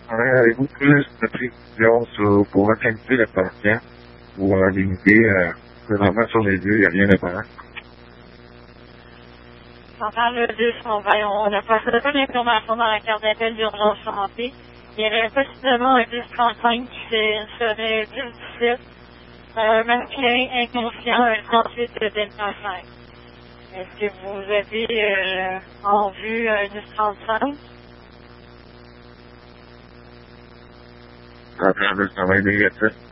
Avez-vous plus de précisions pour localiser le patient ou limiter présentement sur les lieux, il n'y a rien à faire? Pendant le 220, on n'a pas d'informations dans la carte d'appel d'urgence santé. Il y aurait possiblement un 1035 qui serait 1017, masculin inconscient, un 38 de Delta 5. Est-ce que vous avez en vue un 1035? Ça va aider là-dessus.